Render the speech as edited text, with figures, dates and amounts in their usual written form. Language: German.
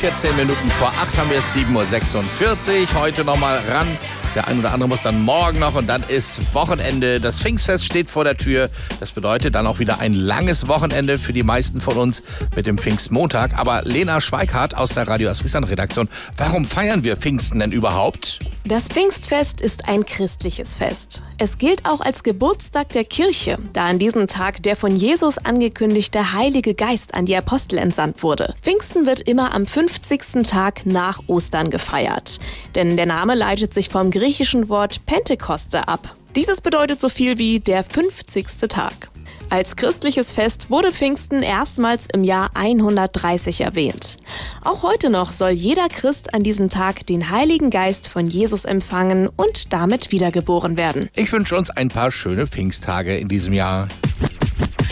14 Minuten vor 8 haben wir es, 7.46 Uhr. Heute nochmal ran. Der ein oder andere muss dann morgen noch und dann ist Wochenende. Das Pfingstfest steht vor der Tür. Das bedeutet dann auch wieder ein langes Wochenende für die meisten von uns mit dem Pfingstmontag. Aber Lena Schweikart aus der Radio Ostfriesland-Redaktion, warum feiern wir Pfingsten denn überhaupt? Das Pfingstfest ist ein christliches Fest. Es gilt auch als Geburtstag der Kirche, da an diesem Tag der von Jesus angekündigte Heilige Geist an die Apostel entsandt wurde. Pfingsten wird immer am 50. Tag nach Ostern gefeiert. Denn der Name leitet sich vom griechischen Wort Pentekoste ab. Dieses bedeutet so viel wie der 50. Tag. Als christliches Fest wurde Pfingsten erstmals im Jahr 130 erwähnt. Auch heute noch soll jeder Christ an diesem Tag den Heiligen Geist von Jesus empfangen und damit wiedergeboren werden. Ich wünsche uns ein paar schöne Pfingsttage in diesem Jahr.